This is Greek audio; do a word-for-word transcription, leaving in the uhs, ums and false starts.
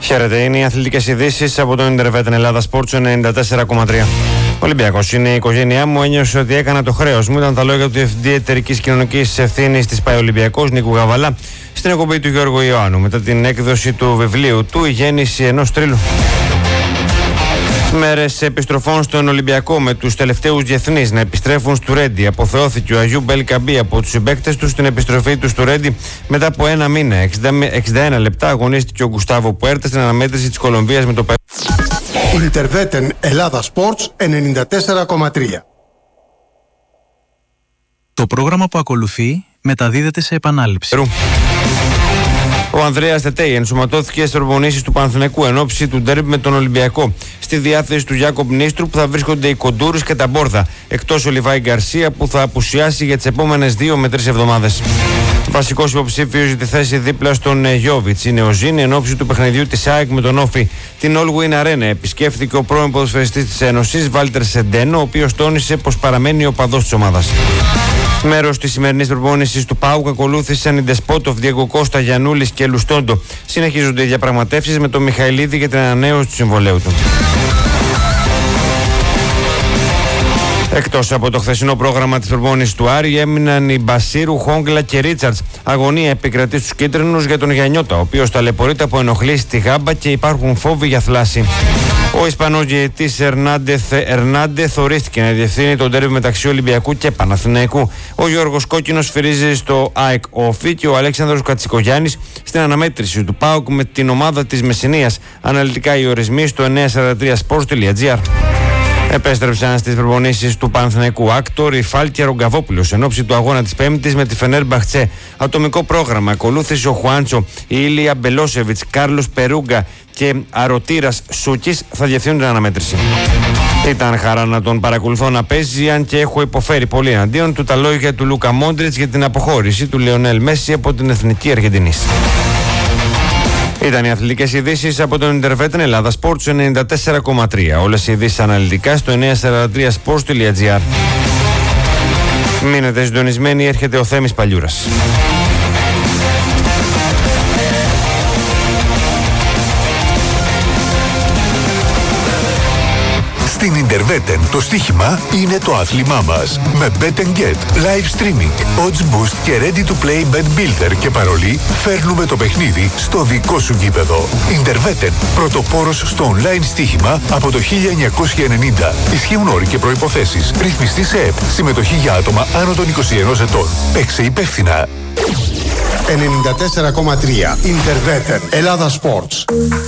Χαίρετε, είναι οι αθλητικές ειδήσεις από το Ιντερβέτεν Ελλάδα Sports ενενήντα τέσσερα κόμμα τρία. Ολυμπιακός είναι η οικογένειά μου, ένιωσε ότι έκανα το χρέος μου. Ήταν τα λόγια του Διευθυντή Εταιρικής Κοινωνικής Ευθύνης της ΠΑΕ Ολυμπιακός, Νίκου Γαβαλά, στην εκπομπή του Γιώργου Ιωάννου, μετά την έκδοση του βιβλίου του «Η γέννηση ενός τρίλου». Μέρες επιστροφών στον Ολυμπιακό, με τους τελευταίους διεθνείς να επιστρέφουν στο Ρέντι. Αποθεώθηκε ο Αγιού Μπελκαμπή από τους συμπαίκτες του στην επιστροφή του στο Ρέντι μετά από ένα μήνα. εξήντα ένα λεπτά αγωνίστηκε ο Γκουστάβο Πουέρτα στην αναμέτρηση της Κολομβίας με το Περού. Ιντερβέτεν Ελλάδα Sports ενενήντα τέσσερα κόμμα τρία. Το πρόγραμμα που ακολουθεί μεταδίδεται σε επανάληψη. Ο Ανδρέας Τετέι ενσωματώθηκε στις προπονήσεις του Παναθηναϊκού εν ώψη του ντέρμπι με τον Ολυμπιακό. Στη διάθεση του Γιάκοπ Νίστρου που θα βρίσκονται οι Κοντούρης και τα Μπόρδα. Εκτός ο Λιβάη Γκαρσία που θα απουσιάσει για τις επόμενες δύο με τρεις εβδομάδες. Βασικός υποψήφιος για τη θέση δίπλα στον Γιώβιτς είναι ο Ζήνη εν ώψη του παιχνιδιού της ΑΕΚ με τον Όφη. Την All Win Arena επισκέφθηκε ο πρώην ποδοσφαιριστής της Ένωσης, Βάλτερ Σεντένο, ο οποίος τόνισε πως παραμένει ο παδός της ομάδας. Μέρος της σημερινής προπόνησης του ΠΑΟΚ ακολούθησαν οι Ντεσπότοφ, Διέγκο Κώστα, Γιαννούλης και Λουστόντο. Συνεχίζονται οι διαπραγματεύσεις με τον Μιχαηλίδη για την ανανέωση του συμβολέου του. Εκτός από το χθεσινό πρόγραμμα της προπόνησης του Άρη, έμειναν οι Μπασίρου, Χόγκλα και Ρίτσαρτς. Αγωνία επικρατεί στους κίτρινους για τον Γιαννιώτα, ο οποίος ταλαιπωρείται από ενοχλήσεις στη γάμπα και υπάρχουν φόβοι για θλάση. Ο Ισπανός διαιτητής Ερνάντεθ ορίστηκε να διευθύνει τον ντέρμπι μεταξύ Ολυμπιακού και Παναθηναϊκού. Ο Γιώργος Κόκκινος φυρίζει στο ΑΕΚ Όφη και ο Αλέξανδρος Κατσικογιάννης στην αναμέτρηση του ΠΑΟΚ με την ομάδα της Μεσσηνίας. Αναλυτικά οι ορισμοί στο εννιακόσια σαράντα τρία σπορτς τελεία τζι άρ. Επέστρεψαν στις προπονήσεις του Παναθηναϊκού Άκτορ η Φάλκια Ρογκαβόπουλος εν ώψη του αγώνα της Πέμπτης με τη Φενέρμπαχτσε. Ατομικό πρόγραμμα ακολούθησε ο Χουάντσο, η Ήλια Μπελόσεβιτς, Κάρλος Περούγκα και Αρωτήρας Σούκης θα διευθύνουν την αναμέτρηση. Ήταν χαρά να τον παρακολουθώ να παίζει, αν και έχω υποφέρει πολύ εναντίον του τα λόγια του Λούκα Μόντριτς για την αποχώρηση του Λεωνέλ Μέση από την Εθνική Αργεντινής. Ήταν οι αθλητικές ειδήσεις από τον Ιντερβέτεν Ελλάδα Sports ενενήντα τέσσερα κόμμα τρία. Όλες οι ειδήσεις αναλυτικά στο εννιακόσια σαράντα τρία σπορτς τελεία τζι άρ. Μείνετε συντονισμένοι, έρχεται ο Θέμης Παλιούρας. Στην Ιντερβέτεν το στοίχημα είναι το άθλημά μας. Με Bet and Get, live streaming, odds boost και ready to play bet builder και παρολί, φέρνουμε το παιχνίδι στο δικό σου γήπεδο. Ιντερβέτεν, πρωτοπόρος στο online στοίχημα από το χίλια εννιακόσια ενενήντα. Ισχύουν όροι και προϋποθέσεις. Ρυθμιστή σε ΕΠ. Συμμετοχή για άτομα άνω των είκοσι ενός ετών. Παίξε υπεύθυνα. ενενήντα τέσσερα κόμμα τρία Ιντερβέτεν Ελλάδα Sports.